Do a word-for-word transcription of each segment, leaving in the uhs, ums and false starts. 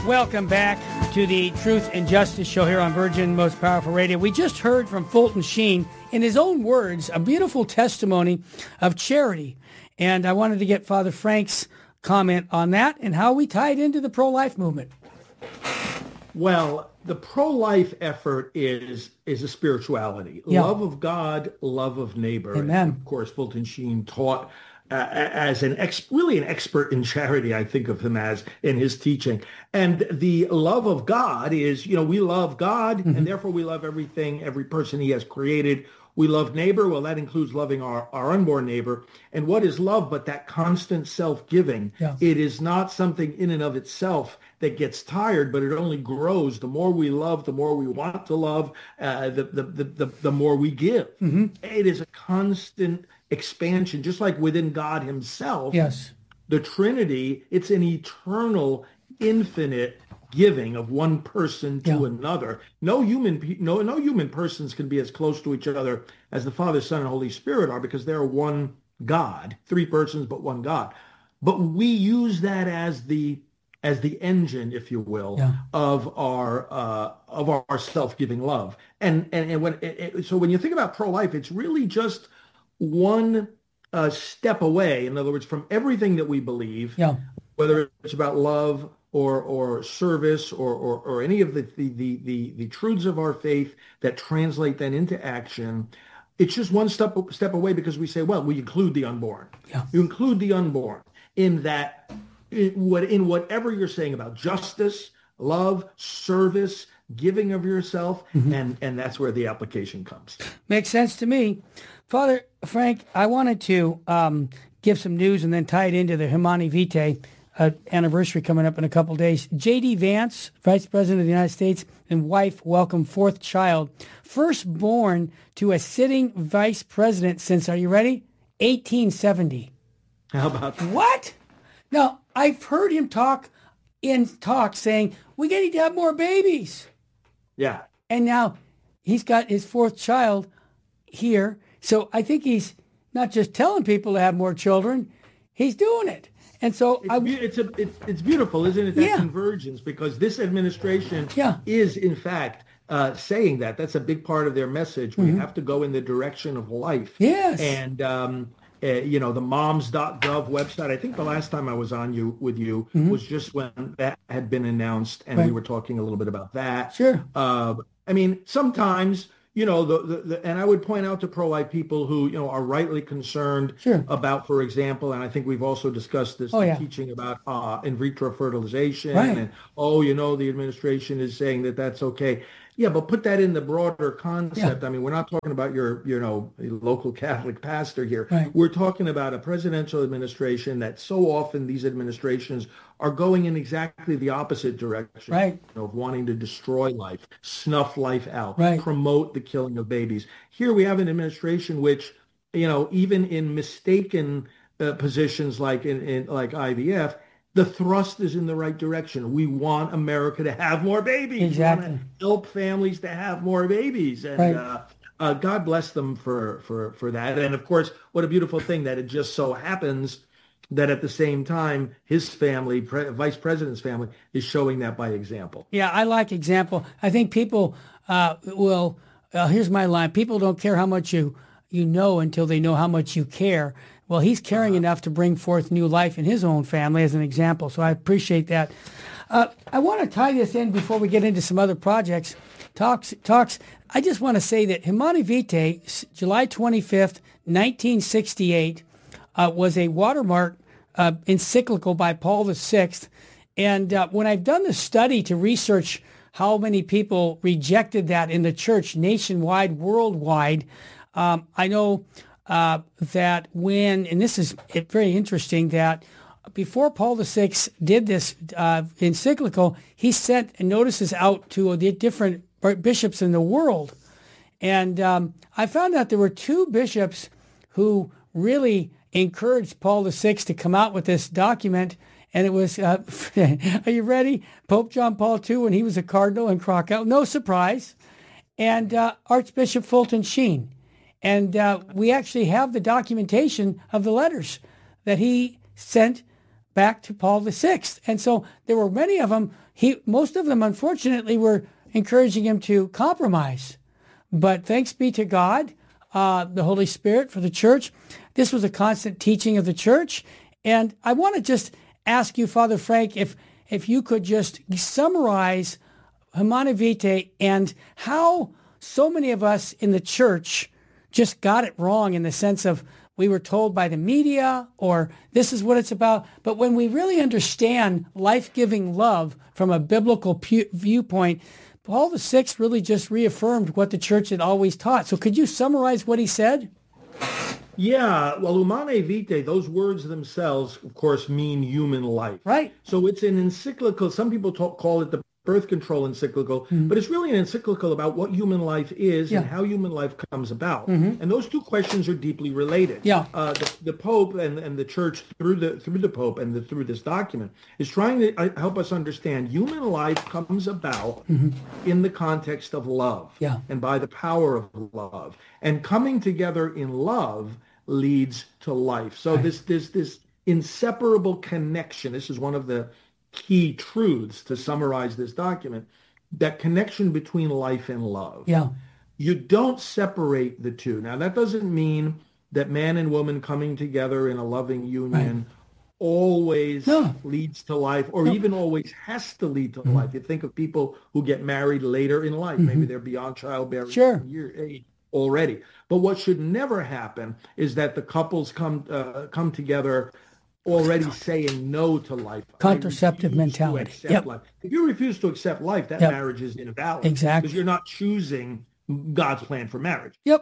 Welcome back to the Truth and Justice Show here on Virgin Most Powerful Radio. We just heard from Fulton Sheen, in his own words, a beautiful testimony of charity. And I wanted to get Father Frank's comment on that and how we tie it into the pro-life movement. Well, the pro-life effort is is a spirituality. Yeah. Love of God, love of neighbor. Amen. And of course, Fulton Sheen taught uh, as an ex, really an expert in charity, I think of him as in his teaching. And the love of God is, you know, we love God, mm-hmm. and therefore we love everything, every person he has created. We love neighbor. Well, that includes loving our, our unborn neighbor. And what is love but that constant self-giving? Yeah. It is not something in and of itself that gets tired, but it only grows. The more we love, the more we want to love, uh, the, the, the, the, the more we give. Mm-hmm. It is a constant expansion, just like within God himself. Yes. The Trinity, it's an eternal, infinite giving of one person to yeah. another. No human, no, no human persons can be as close to each other as the Father, Son, and Holy Spirit are, because they're one God, three persons but one God. But we use that as the as the engine, if you will, yeah. of our uh, of our self-giving love. And and and when it, it, so when you think about pro-life, it's really just one uh, step away. In other words, from everything that we believe, yeah. whether it's about love or or service or or, or any of the the, the the the truths of our faith that translate then into action. It's just one step step away, because we say, well, we include the unborn. Yeah. You include the unborn in that, in, what, in whatever you're saying about justice, love, service, giving of yourself, mm-hmm. and, and that's where the application comes. Makes sense to me. Father Frank, I wanted to um, give some news and then tie it into the Humanae Vitae uh, anniversary coming up in a couple of days. J D. Vance, Vice President of the United States, and wife welcome fourth child, first born to a sitting vice president since, are you ready? eighteen seventy. How about that? What? Now, I've heard him talk in talk saying, we need to have more babies. Yeah. And now he's got his fourth child here. So I think he's not just telling people to have more children, he's doing it. And so it's, I, be- it's, a, it's, it's beautiful, isn't it, that yeah. convergence, because this administration yeah. is, in fact, uh, saying that. That's a big part of their message. We mm-hmm. have to go in the direction of life. Yes. And, um, uh, you know, the moms dot gov website, I think the last time I was on you with you mm-hmm. was just when that had been announced, and right. we were talking a little bit about that. Sure. Uh, I mean, sometimes... You know, the, the, the, and I would point out to pro-life people who, you know, are rightly concerned sure. about, for example, and I think we've also discussed this, oh, yeah. teaching about uh, in vitro fertilization. Right. And, oh, you know, the administration is saying that that's okay. Yeah, but put that in the broader concept. Yeah. I mean, we're not talking about your, you know, local Catholic pastor here. Right. We're talking about a presidential administration that so often these administrations are going in exactly the opposite direction right. you know, of wanting to destroy life, snuff life out, right. promote the killing of babies. Here we have an administration which, you know, even in mistaken uh, positions like in, in like I V F, the thrust is in the right direction. We want America to have more babies. Exactly. We want to help families to have more babies. And right. uh, uh, God bless them for, for, for that. And of course, what a beautiful thing that it just so happens that at the same time, his family, pre- vice president's family, is showing that by example. Yeah, I like example. I think people uh, will, uh, here's my line, people don't care how much you, you know until they know how much you care. Well, he's caring uh, enough to bring forth new life in his own family as an example, so I appreciate that. Uh, I want to tie this in before we get into some other projects. Talks, talks. I just want to say that Humanae Vitae, July twenty-fifth, nineteen sixty-eight, Uh, was a watermark uh, encyclical by Paul the Sixth. And uh, when I've done the study to research how many people rejected that in the church nationwide, worldwide, um, I know uh, that when, and this is very interesting, that before Paul the Sixth did this uh, encyclical, he sent notices out to the different bishops in the world. And um, I found out there were two bishops who really encouraged Paul the Sixth to come out with this document, and it was, uh, are you ready? Pope John Paul the Second when he was a cardinal in Krakow, no surprise, and uh, Archbishop Fulton Sheen. And uh, we actually have the documentation of the letters that he sent back to Paul the Sixth. And so there were many of them. He, most of them, unfortunately, were encouraging him to compromise. But thanks be to God, uh, the Holy Spirit, for the church. This was a constant teaching of the church. And I want to just ask you, Father Frank, if if you could just summarize Humanae Vitae and how so many of us in the church just got it wrong in the sense of we were told by the media or this is what it's about. But when we really understand life-giving love from a biblical pu- viewpoint, Paul the Sixth really just reaffirmed what the church had always taught. So could you summarize what he said? Yeah, well, Humanae Vitae, those words themselves, of course, mean human life. Right. So it's an encyclical. Some people talk, call it the birth control encyclical, mm-hmm. but it's really an encyclical about what human life is yeah. and how human life comes about. Mm-hmm. And those two questions are deeply related. Yeah. Uh, the, the Pope and, and the Church through the through the Pope and the, through this document is trying to uh, help us understand human life comes about mm-hmm. in the context of love yeah. and by the power of love. And coming together in love leads to life. So right. this this this inseparable connection, this is one of the key truths to summarize this document, that connection between life and love. Yeah. You don't separate the two. Now, that doesn't mean that man and woman coming together in a loving union right. always no. leads to life or no. even always has to lead to mm-hmm. life. You think of people who get married later in life. Mm-hmm. Maybe they're beyond childbearing sure. year age already. But what should never happen is that the couples come uh, come together already saying no to life. Contraceptive mentality. Yep. Life. If you refuse to accept life, that yep. marriage is invalid. Exactly. Because you're not choosing God's plan for marriage. Yep.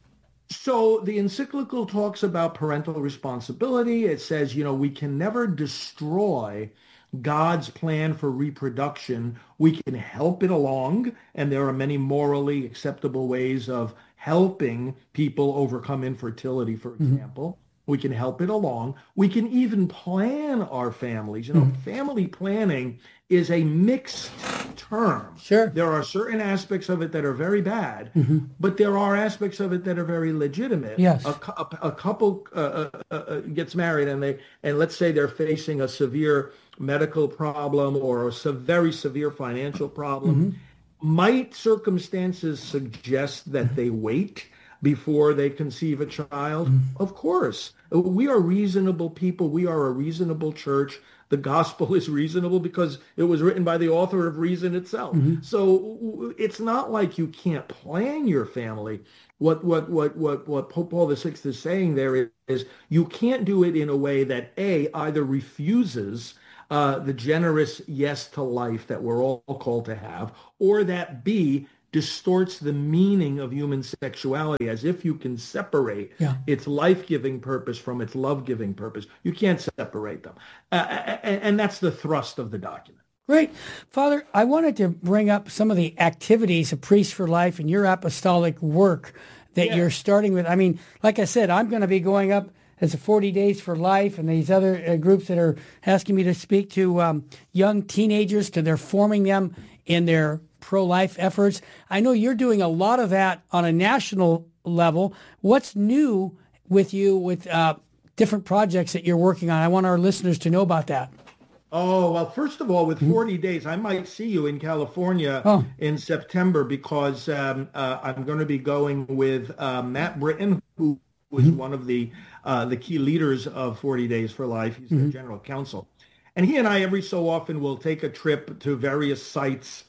So the encyclical talks about parental responsibility. It says, you know, we can never destroy God's plan for reproduction. We can help it along, and there are many morally acceptable ways of helping people overcome infertility, for example. Mm-hmm. We can help it along. We can even plan our families. You know, mm-hmm. family planning is a mixed term. Sure. There are certain aspects of it that are very bad, mm-hmm. but there are aspects of it that are very legitimate. Yes. A, a, a couple uh, uh, uh, gets married, and they, and let's say they're facing a severe medical problem or a se- very severe financial problem. Mm-hmm. Might circumstances suggest that they wait before they conceive a child? Mm-hmm. Of course. We are reasonable people. We are a reasonable church. The gospel is reasonable because it was written by the author of reason itself. Mm-hmm. So it's not like you can't plan your family. What what what what what Pope Paul the Sixth is saying there is, is you can't do it in a way that A, either refuses uh, the generous yes to life that we're all called to have, or that B, distorts the meaning of human sexuality as if you can separate yeah. its life-giving purpose from its love-giving purpose. You can't separate them. Uh, and, and that's the thrust of the document. Great. Father, I wanted to bring up some of the activities of Priests for Life and your apostolic work that yeah. you're starting with. I mean, like I said, I'm going to be going up as a forty days for Life and these other uh, groups that are asking me to speak to um, young teenagers, to they're forming them in their pro-life efforts. I know you're doing a lot of that on a national level. What's new with you with uh, different projects that you're working on? I want our listeners to know about that. Oh, well, first of all, with forty mm-hmm. days, I might see you in California oh. in September because um, uh, I'm going to be going with uh, Matt Britton, who was mm-hmm. one of the uh, the key leaders of forty days for Life. He's mm-hmm. the general counsel. And he and I every so often will take a trip to various sites,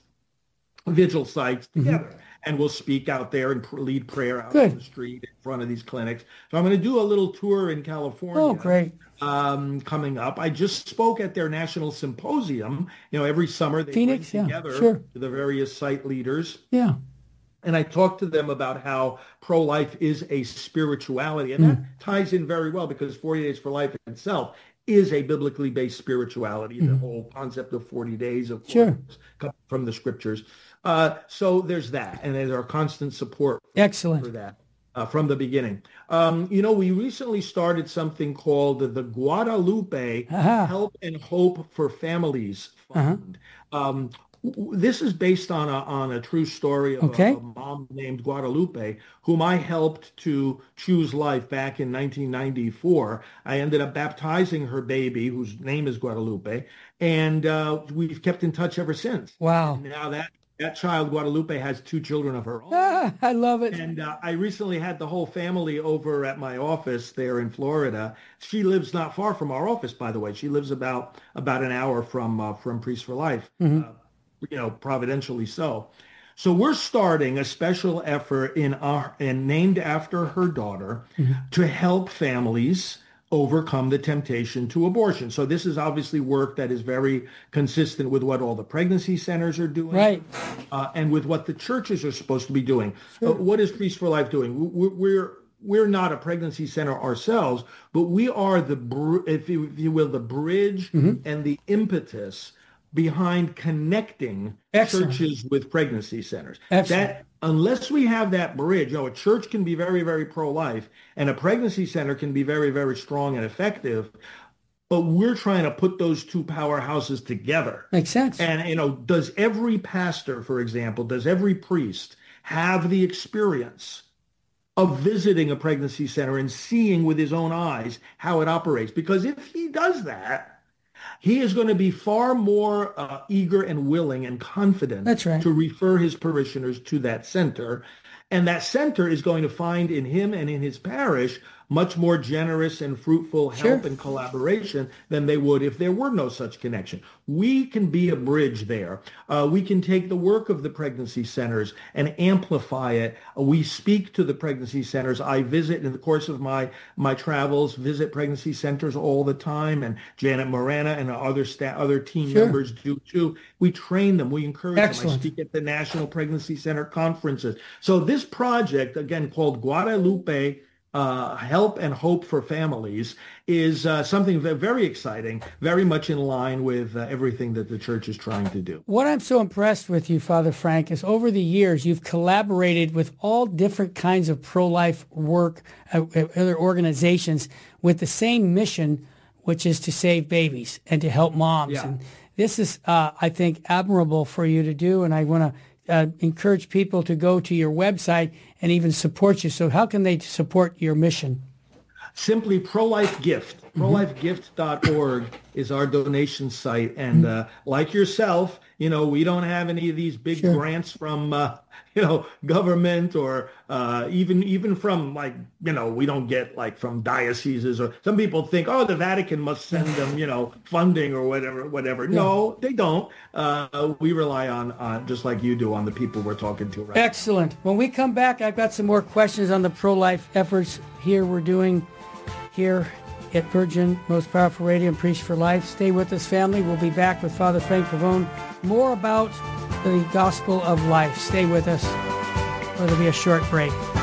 vigil sites together, mm-hmm. and we'll speak out there and pr- lead prayer out Good. on the street in front of these clinics. So I'm going to do a little tour in California. Oh, great. Um, coming up. I just spoke at their national symposium. You know, every summer they Phoenix, bring yeah, together sure. the various site leaders. Yeah. And I talked to them about how pro-life is a spirituality. And mm. that ties in very well because forty days for Life itself is a biblically based spirituality. Mm. The whole concept of forty days, of course, sure. comes from the scriptures. Uh, so there's that. And there's our constant support Excellent. for that. Uh, from the beginning. Um, you know, we recently started something called the, the Guadalupe uh-huh. Help and Hope for Families Fund. Uh-huh. Um, w- this is based on a on a true story of Okay. a, a mom named Guadalupe, whom I helped to choose life back in nineteen ninety-four. I ended up baptizing her baby, whose name is Guadalupe, and uh, we've kept in touch ever since. Wow. And now that that child, Guadalupe, has two children of her own. Ah, I love it. And uh, I recently had the whole family over at my office there in Florida. She lives not far from our office, by the way. She lives about about an hour from uh, from Priest for Life, Mm-hmm. uh, you know, providentially so. So we're starting a special effort in our and named after her daughter Mm-hmm. to help families overcome the temptation to abortion. So this is obviously work that is very consistent with what all the pregnancy centers are doing, Right. uh, and with what the churches are supposed to be doing. Uh, what is Priest for Life doing? We're, we're we're not a pregnancy center ourselves, but we are the, br- if you, if you will, the bridge Mm-hmm. and the impetus behind connecting Excellent. churches with pregnancy centers. Excellent. That unless we have that bridge, you know, a church can be very, very pro-life, and a pregnancy center can be very, very strong and effective. But we're trying to put those two powerhouses together. Makes sense. And, you know, does every pastor, for example, does every priest have the experience of visiting a pregnancy center and seeing with his own eyes how it operates? Because if he does that, he is going to be far more uh, eager and willing and confident That's right. to refer his parishioners to that center. And that center is going to find in him and in his parish much more generous and fruitful help Sure. and collaboration than they would if there were no such connection. We can be a bridge there. Uh, we can take the work of the pregnancy centers and amplify it. We speak to the pregnancy centers. I visit in the course of my my travels, visit pregnancy centers all the time, and Janet Morana and other staff, other team Sure. members do too. We train them. We encourage them. I Excellent. speak at the National Pregnancy Center conferences. So this project, again, called Guadalupe uh, Help and Hope for Families, is uh, something ve- very exciting, very much in line with uh, everything that the church is trying to do. What I'm so impressed with you, Father Frank, is over the years you've collaborated with all different kinds of pro-life work, uh, uh, other organizations with the same mission, which is to save babies and to help moms. Yeah. And this is, uh, I think, admirable for you to do, and I want to uh, encourage people to go to your website and even support you. So how can they support your mission? Simply Pro-Life Gift. pro life gift dot org is our donation site. And uh, like yourself, you know, we don't have any of these big Sure. grants from, uh, you know, government or uh, even even from like, you know, we don't get like from dioceses, or some people think, oh, the Vatican must send them, you know, funding or whatever, whatever. No, they don't. Uh, we rely on, on, just like you do, on the people we're talking to right now. Excellent. When we come back, I've got some more questions on the pro-life efforts here we're doing here at Virgin Most Powerful Radio and Priest for Life. Stay with us, family. We'll be back with Father Frank Pavone. More about the gospel of life. Stay with us. It'll be a short break.